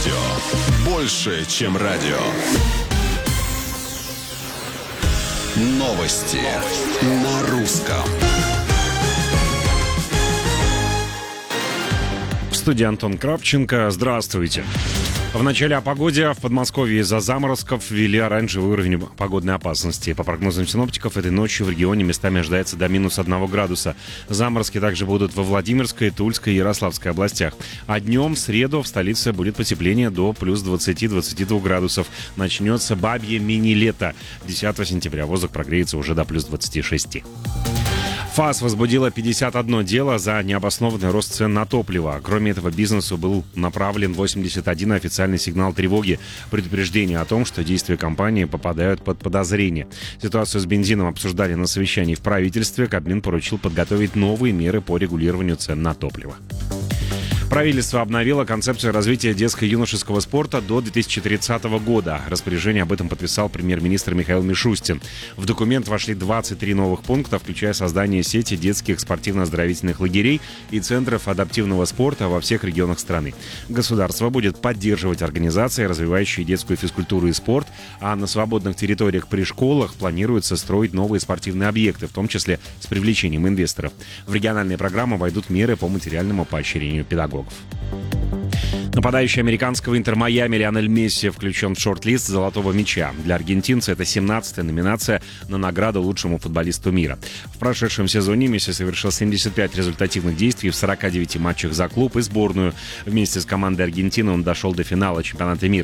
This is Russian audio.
Радио. Больше, чем радио. Новости на русском. В студии Антон Кравченко. Здравствуйте. В начале о погоде. В Подмосковье из-за заморозков ввели оранжевый уровень погодной опасности. По прогнозам синоптиков, этой ночью в регионе местами ожидается до минус 1 градуса. Заморозки также будут во Владимирской, Тульской и Ярославской областях. А днем в среду в столице будет потепление до плюс 20-22 градусов. Начнется бабье мини-лето. 10 сентября воздух прогреется уже до плюс 26. ФАС возбудила 51 дело за необоснованный рост цен на топливо. Кроме этого, бизнесу был направлен 81 официальный сигнал тревоги, предупреждение о том, что действия компании попадают под подозрение. Ситуацию с бензином обсуждали на совещании в правительстве. Кабмин поручил подготовить новые меры по регулированию цен на топливо. Правительство обновило концепцию развития детско-юношеского спорта до 2030 года. Распоряжение об этом подписал премьер-министр Михаил Мишустин. В документ вошли 23 новых пункта, включая создание сети детских спортивно-оздоровительных лагерей и центров адаптивного спорта во всех регионах страны. Государство будет поддерживать организации, развивающие детскую физкультуру и спорт, а на свободных территориях при школах планируется строить новые спортивные объекты, в том числе с привлечением инвесторов. В региональные программы войдут меры по материальному поощрению педагогов. Нападающий американского Интер Майами Лионель Месси включен в шорт-лист «Золотого мяча». Для аргентинца это 17-я номинация на награду лучшему футболисту мира. В прошедшем сезоне Месси совершил 75 результативных действий в 49 матчах за клуб и сборную. Вместе с командой Аргентины он дошел до финала чемпионата мира.